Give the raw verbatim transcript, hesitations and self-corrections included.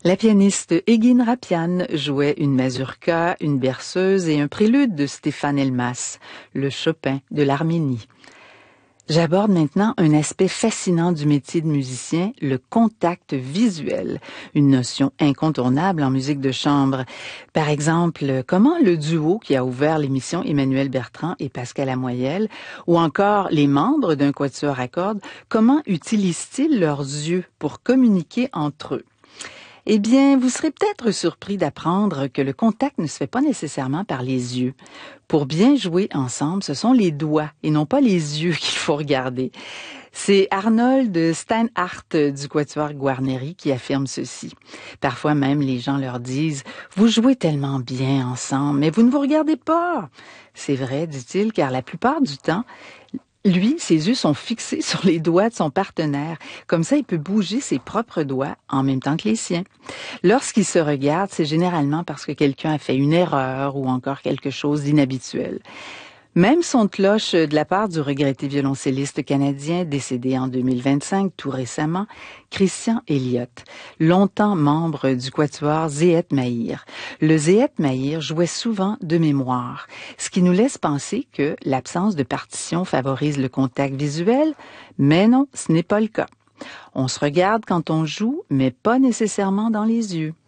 La pianiste Egin Rapian jouait une mazurka, une berceuse et un prélude de Stéphane Elmas, le Chopin de l'Arménie. J'aborde maintenant un aspect fascinant du métier de musicien, le contact visuel, une notion incontournable en musique de chambre. Par exemple, comment le duo qui a ouvert l'émission Emmanuel Bertrand et Pascal Lamoyelle, ou encore les membres d'un quatuor à cordes, comment utilisent-ils leurs yeux pour communiquer entre eux? Eh bien, vous serez peut-être surpris d'apprendre que le contact ne se fait pas nécessairement par les yeux. Pour bien jouer ensemble, ce sont les doigts et non pas les yeux qu'il faut regarder. C'est Arnold Steinhardt du quatuor Guarneri qui affirme ceci. Parfois même, les gens leur disent « Vous jouez tellement bien ensemble, mais vous ne vous regardez pas ». C'est vrai, dit-il, car la plupart du temps, lui, ses yeux sont fixés sur les doigts de son partenaire. Comme ça, il peut bouger ses propres doigts en même temps que les siens. Lorsqu'il se regarde, c'est généralement parce que quelqu'un a fait une erreur ou encore quelque chose d'inhabituel. Même son cloche de la part du regretté violoncelliste canadien décédé en deux mille vingt-cinq, tout récemment, Christian Elliott, longtemps membre du quatuor Zehet Mahir. Le Zehet Mahir jouait souvent de mémoire, ce qui nous laisse penser que l'absence de partition favorise le contact visuel, mais non, ce n'est pas le cas. On se regarde quand on joue, mais pas nécessairement dans les yeux.